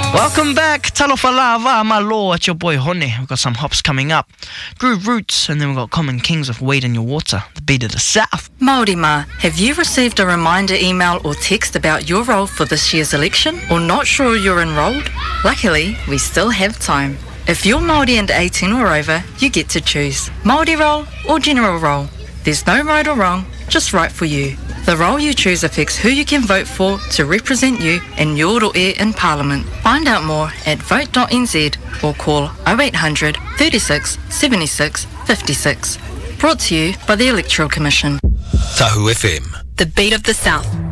Welcome back, Talofa Lava, Malo, it's your boy Hone. We've got some hops coming up. Groove Roots, and then we've got Common Kings with Wade in Your Water, the beat of the South. Māori mā, have you received a reminder email or text about your role for this year's election, or not sure you're enrolled? Luckily, we still have time. If you're Māori and 18 or over, you get to choose Māori role or general role. There's no right or wrong, just right for you. The role you choose affects who you can vote for to represent you in your roe in Parliament. Find out more at vote.nz or call 0800 36 76 56. Brought to you by the Electoral Commission. Tahu FM. The beat of the South.